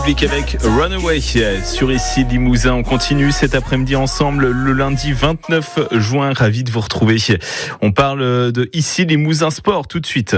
Avec Runaway sur Ici Limousin. On continue cet après-midi ensemble le lundi 29 juin. Ravi de vous retrouver. On parle de Ici Limousin Sport tout de suite.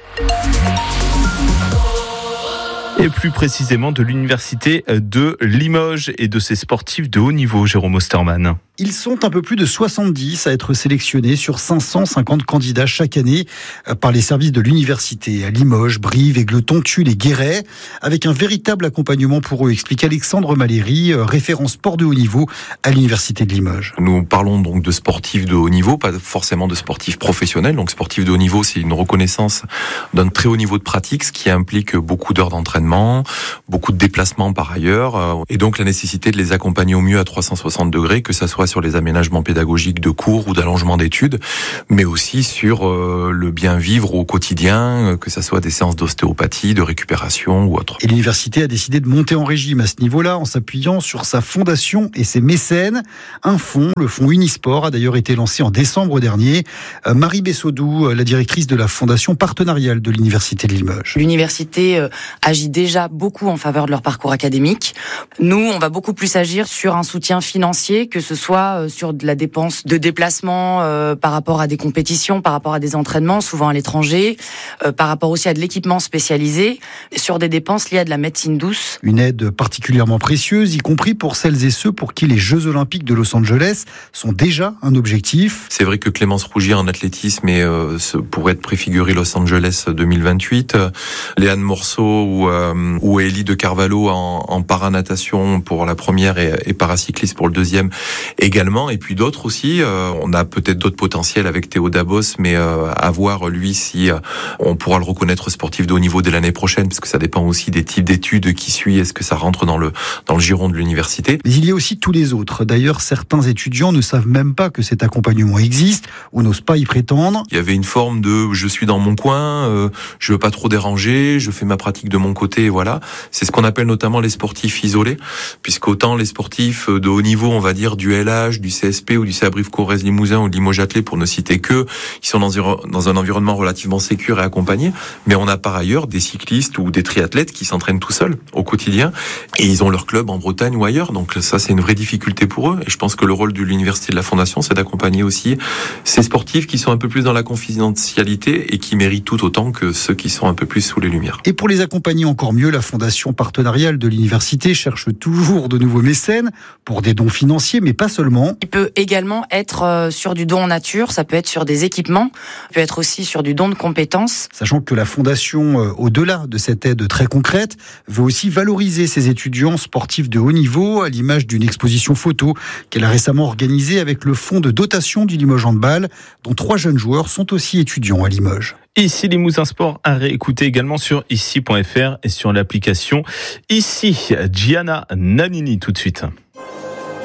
Et plus précisément de l'université de Limoges et de ses sportifs de haut niveau, Jérôme Osterman. Ils sont un peu plus de 70 à être sélectionnés sur 550 candidats chaque année par les services de l'université à Limoges, Brive, Égletons, Tulle et Guéret, avec un véritable accompagnement pour eux, explique Alexandre Maléry, référent sport de haut niveau à l'université de Limoges. Nous parlons donc de sportifs de haut niveau, pas forcément de sportifs professionnels. Donc sportifs de haut niveau, c'est une reconnaissance d'un très haut niveau de pratique, ce qui implique beaucoup d'heures d'entraînement, beaucoup de déplacements par ailleurs, et donc la nécessité de les accompagner au mieux à 360 degrés, que ça soit sur les aménagements pédagogiques de cours ou d'allongement d'études, mais aussi sur le bien vivre au quotidien, que ça soit des séances d'ostéopathie, de récupération ou autre. Et l'université a décidé de monter en régime à ce niveau-là en s'appuyant sur sa fondation et ses mécènes. Un fonds, le fonds Unisport, a d'ailleurs été lancé en décembre dernier. Marie Bessodou, la directrice de la fondation partenariale de l'université de Limoges. L'université agit déjà beaucoup en faveur de leur parcours académique. Nous, on va beaucoup plus agir sur un soutien financier, que ce soit sur de la dépense de déplacement par rapport à des compétitions, par rapport à des entraînements, souvent à l'étranger, par rapport aussi à de l'équipement spécialisé, sur des dépenses liées à de la médecine douce. Une aide particulièrement précieuse, y compris pour celles et ceux pour qui les Jeux Olympiques de Los Angeles sont déjà un objectif. C'est vrai que Clémence Rougier en athlétisme pourrait être préfigurée Los Angeles 2028. Léane Morceau ou Élie de Carvalho en paranatation pour la première et paracycliste pour le deuxième également, et puis d'autres aussi. On a peut-être d'autres potentiels avec Théo Dabos, mais à voir lui si on pourra le reconnaître sportif de haut niveau dès l'année prochaine, parce que ça dépend aussi des types d'études qui suivent. Est-ce que ça rentre dans le giron de l'université? Mais il y a aussi tous les autres. D'ailleurs, certains étudiants ne savent même pas que cet accompagnement existe ou n'osent pas y prétendre. Il y avait une forme de je suis dans mon coin, je veux pas trop déranger, je fais ma pratique de mon côté, et voilà. C'est ce qu'on appelle notamment les sportifs isolés, puisqu'autant les sportifs de haut niveau, on va dire du LH, du CSP ou du CA Brive-Corrèze Limousin ou de Limoges Athlé, pour ne citer que, qui sont dans un environnement relativement sécure et accompagné. Mais on a par ailleurs des cyclistes ou des triathlètes qui s'entraînent tout seuls au quotidien, et ils ont leur club en Bretagne ou ailleurs. Donc ça, c'est une vraie difficulté pour eux. Et je pense que le rôle de l'université de la Fondation, c'est d'accompagner aussi ces sportifs qui sont un peu plus dans la confidentialité et qui méritent tout autant que ceux qui sont un peu plus sous les lumières. Et pour les accompagner encore mieux, la Fondation partenariale de l'université cherche toujours de nouveaux mécènes pour des dons financiers, mais pas seulement. Il peut également être sur du don en nature, ça peut être sur des équipements, ça peut être aussi sur du don de compétences. Sachant que la Fondation, au-delà de cette aide très concrète, veut aussi valoriser ses étudiants sportifs de haut niveau, à l'image d'une exposition photo qu'elle a récemment organisée avec le fonds de dotation du Limoges Handball, dont 3 jeunes joueurs sont aussi étudiants à Limoges. Ici Limousin Sport à réécouter également sur ici.fr et sur l'application Ici. Gianna Nannini tout de suite.